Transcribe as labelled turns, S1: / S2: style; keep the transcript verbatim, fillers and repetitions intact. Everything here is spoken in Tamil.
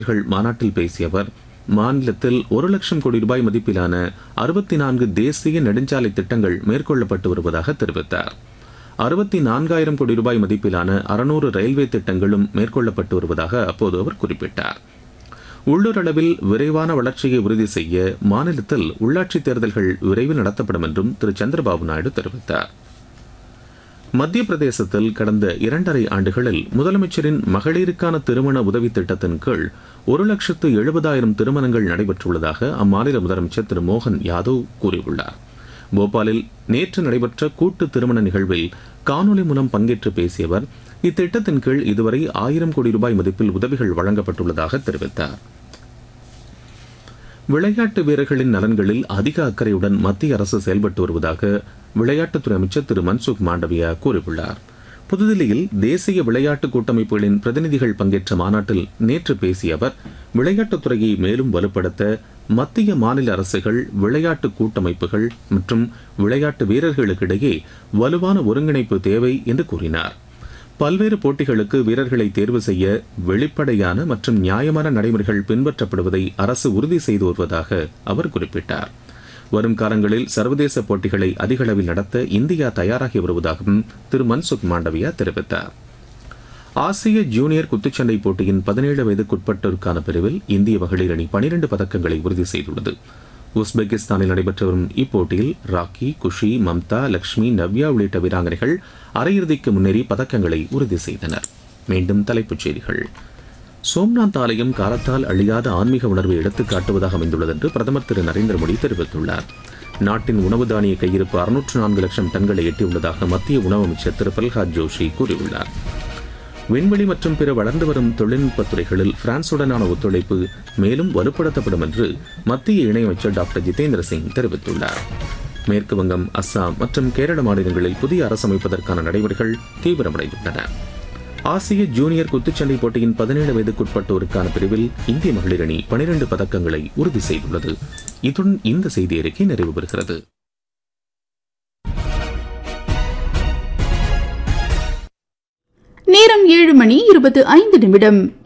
S1: மாநாட்டில் பேசிய அவர், மாநிலத்தில் ஒரு லட்சம் கோடி ரூபாய் மதிப்பிலான அறுபத்தி நான்கு தேசிய நெடுஞ்சாலை திட்டங்கள் மேற்கொள்ளப்பட்டு வருவதாக தெரிவித்தார். அறுபத்தி நான்காயிரம் கோடி ரூபாய் மதிப்பிலான அறுநூறு ரயில்வே திட்டங்களும் மேற்கொள்ளப்பட்டு வருவதாக அப்போது அவர் குறிப்பிட்டார். உள்ளூர் அளவில் விரைவான வளர்ச்சியை உறுதி செய்ய மாநிலத்தில் உள்ளாட்சித் தேர்தல்கள் விரைவில் நடத்தப்படும் என்றும் திரு சந்திரபாபு நாயுடு தெரிவித்தார். மத்திய பிரதேசத்தில் கடந்த இரண்டரை ஆண்டுகளில் முதலமைச்சரின் மகளிருக்கான திருமண உதவி திட்டத்தின் கீழ் ஒரு லட்சத்து எழுபதாயிரம் திருமணங்கள் நடைபெற்றுள்ளதாக அம்மாநில முதலமைச்சர் திரு மோகன் யாதவ் கூறியுள்ளார். போபாலில் நேற்று நடைபெற்ற கூட்டு திருமண நிகழ்வில் காணொலி மூலம் பங்கேற்று பேசிய அவர், இத்திட்டத்தின் கீழ் இதுவரை ஆயிரம் கோடி ரூபாய் மதிப்பில் உதவிகள் வழங்கப்பட்டுள்ளதாக தெரிவித்தார். விளையாட்டு வீரர்களின் நலன்களில் அதிக அக்கறையுடன் மத்திய அரசு செயல்பட்டு வருவதாக விளையாட்டுத்துறை அமைச்சர் திரு மன்சுக் மாண்டவியா கூறியுள்ளார். புதுதில்லியில் தேசிய விளையாட்டு கூட்டமைப்புகளின் பிரதிநிதிகள் பங்கேற்ற மாநாட்டில் நேற்று பேசிய அவர், விளையாட்டுத்துறையை மேலும் வலுப்படுத்த மத்திய மாநில அரசுகள், விளையாட்டு கூட்டமைப்புகள் மற்றும் விளையாட்டு வீரர்களுக்கிடையே வலுவான ஒருங்கிணைப்பு தேவை என்று கூறினார். பல்வேறு போட்டிகளுக்கு வீரர்களை தேர்வு செய்ய வெளிப்படையான மற்றும் நியாயமான நடைமுறைகள் பின்பற்றப்படுவதை அரசு உறுதி செய்து வருவதாக அவர் குறிப்பிட்டார். வரும் காலங்களில் சர்வதேச போட்டிகளை அதிக அளவில் நடத்த இந்தியா தயாராகி வருவதாகவும் திரு மன்சுக் மாண்டவியா தெரிவித்தார். ஆசிய ஜூனியர் குத்துச்சண்டை போட்டியின் பதினேழு வயதுக்குட்பட்டோருக்கான பிரிவில் இந்திய மகளிர் அணி பனிரண்டு பதக்கங்களை உறுதி செய்துள்ளது. உஸ்பெகிஸ்தானில் நடைபெற்று வரும் இப்போட்டியில் ராக்கி, குஷி, மம்தா, லட்சுமி, நவ்யா உள்ளிட்ட வீராங்கனைகள் அரையிறுதிக்கு முன்னேறி பதக்கங்களை உறுதி செய்தனர். மீண்டும் தலைப்புச் செய்திகள். சோம்நாத் ஆலயம் காலத்தால் அழியாத ஆன்மீக உணர்வை எடுத்துக் காட்டுவதாக அமைந்துள்ளது என்று பிரதமர் திரு நரேந்திர மோடி தெரிவித்துள்ளார். நாட்டின் உணவு தானிய கையிருப்பு அறுநூற்று நான்கு லட்சம் டன்களை எட்டியுள்ளதாக மத்திய உணவு அமைச்சர் திரு பிரல்ஹாத் ஜோஷி கூறியுள்ளார். விண்வெளி மற்றும் பிற வளர்ந்து வரும் தொழில்நுட்பத் துறைகளில் பிரான்சுடனான ஒத்துழைப்பு மேலும் வலுப்படுத்தப்படும் என்று மத்திய இணையமைச்சர் டாக்டர் ஜிதேந்திர சிங் தெரிவித்துள்ளார். மேற்கு வங்கம், அஸ்ஸாம் மற்றும் கேரள மாநிலங்களில் புதிய அரசு அமைப்பதற்கான நடைமுறைகள் தீவிரமடைந்துள்ளன. ஆசிய ஜூனியர் குத்துச்சண்டை போட்டியின் பதினேழு வயதுக்குட்பட்டோருக்கான பிரிவில் இந்திய மகளிர் அணி பனிரண்டு பதக்கங்களை உறுதி செய்துள்ளது. இத்துடன் இந்த செய்தி அறிக்கை நிறைவு பெறுகிறது.
S2: நேரம் ஏழு மணி இருபத்தி ஐந்து நிமிடம்.